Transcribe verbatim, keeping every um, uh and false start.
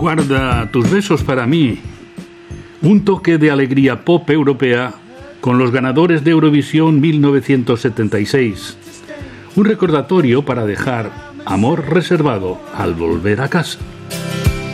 Guarda tus besos para mí. Un toque de alegría pop europea con los ganadores de Eurovisión mil novecientos setenta y seis. Un recordatorio para dejar amor reservado al volver a casa.